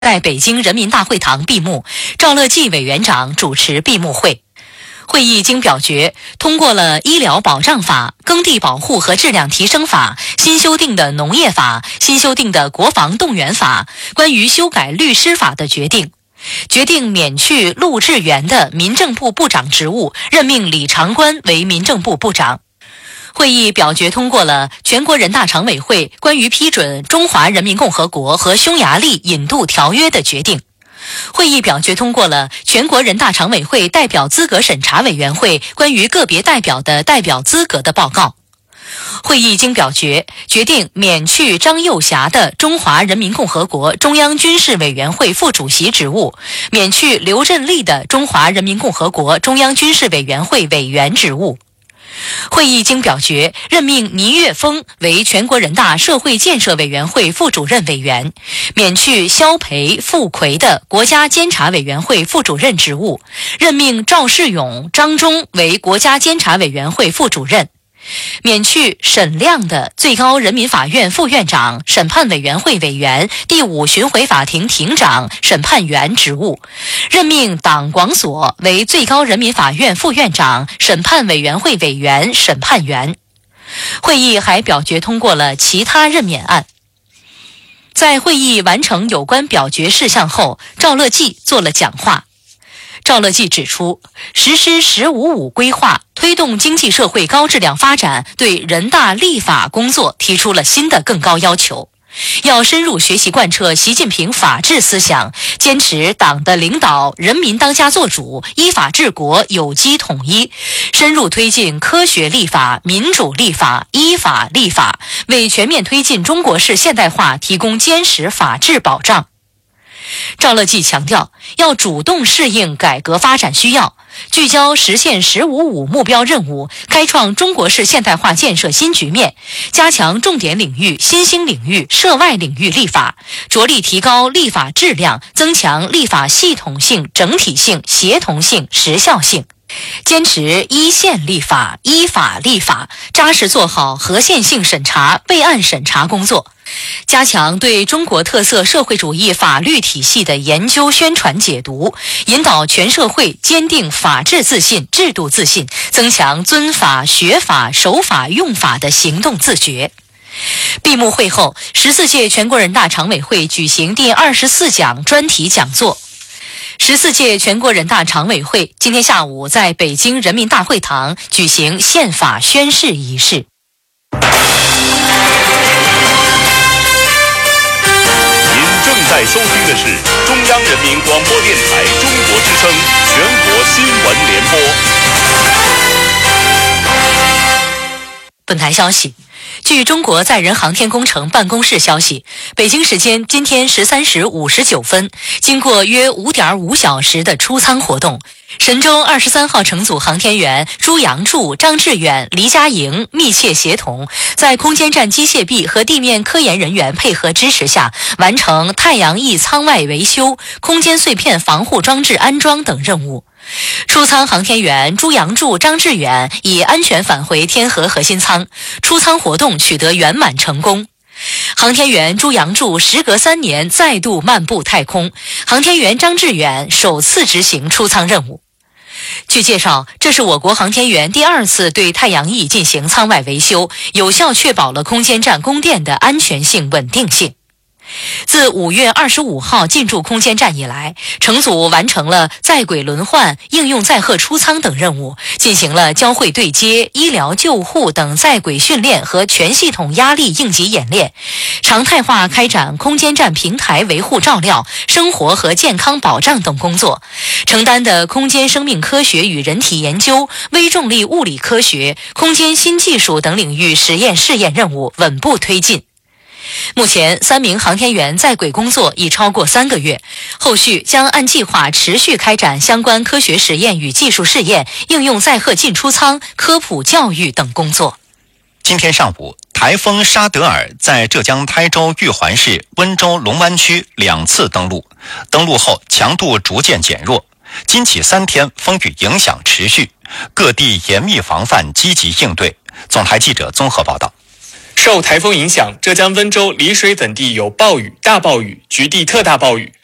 在北京人民大会堂闭幕，赵乐际委员长主持闭幕会。会议经表决，通过了《医疗保障法》、《耕地保护和质量提升法》、新修订的《农业法》、新修订的《国防动员法》、关于修改律师法的决定。决定免去陆志源的民政部部长职务，任命李长官为民政部部长。会议表决通过了全国人大常委会关于批准《中华人民共和国和匈牙利引渡条约》的决定。会议表决通过了全国人大常委会代表资格审查委员会关于个别代表的代表资格的报告。会议经表决，决定免去张幼霞的中华人民共和国中央军事委员会副主席职务，免去刘振立的中华人民共和国中央军事委员会委员职务。会议经表决，任命倪岳峰为全国人大社会建设委员会副主任委员，免去肖培、傅奎的国家监察委员会副主任职务，任命赵世勇、张忠为国家监察委员会副主任，免去沈亮的最高人民法院副院长、审判委员会委员、第5巡回法庭庭长、审判员职务，任命党广所为最高人民法院副院长、审判委员会委员、审判员。会议还表决通过了其他任免案。在会议完成有关表决事项后，赵乐际做了讲话。赵乐际指出，实施“十五五”规划，推动经济社会高质量发展，对人大立法工作提出了新的更高要求。要深入学习贯彻习近平法治思想，坚持党的领导人民当家作主，依法治国，有机统一，深入推进科学立法、民主立法、依法立法，为全面推进中国式现代化提供坚实法治保障。赵乐际强调，要主动适应改革发展需要，聚焦实现“十五五”目标任务，开创中国式现代化建设新局面，加强重点领域、新兴领域、涉外领域立法，着力提高立法质量，增强立法系统性、整体性、协同性、时效性。坚持依宪立法、依法立法，扎实做好合宪性审查、备案审查工作，加强对中国特色社会主义法律体系的研究、宣传、解读，引导全社会坚定法治自信、制度自信，增强遵法、学法、守法、用法的行动自觉。闭幕会后，14届全国人大常委会举行第24讲专题讲座。14届全国人大常委会今天下午在北京人民大会堂举行宪法宣誓仪式。 您正在收听的是中央人民广播电台中国之声全国新闻联播。 本台消息，据中国载人航天工程办公室消息，北京时间今天13时59分，经过约 5.5 小时的出舱活动，神舟23号乘组航天员朱杨柱、张志远、黎佳莹密切协同，在空间站机械臂和地面科研人员配合支持下，完成太阳翼舱外维修、空间碎片防护装置安装等任务。出舱航天员朱杨柱、张志远已安全返回天河核心舱，出舱活动取得圆满成功。航天员朱杨柱时隔3年再度漫步太空，航天员张志远首次执行出舱任务。据介绍，这是我国航天员第2次对太阳翼进行舱外维修，有效确保了空间站供电的安全性、稳定性。自5月25号进驻空间站以来，乘组完成了在轨轮换、应用载荷出舱等任务，进行了交会对接、医疗救护等在轨训练和全系统压力应急演练，常态化开展空间站平台维护照料、生活和健康保障等工作，承担的空间生命科学与人体研究、微重力物理科学、空间新技术等领域实验试验任务稳步推进。目前3名航天员在轨工作已超过3个月，后续将按计划持续开展相关科学实验与技术试验、应用载荷进出舱、科普教育等工作。 今天上午，台风沙德尔在浙江台州玉环市温州龙湾区2次登陆后强度逐渐减弱，今起3天风雨影响持续，各地严密防范，积极应对。总台记者综合报道。 受台风影响，浙江温州、丽水等地有暴雨、大暴雨、局地特大暴雨。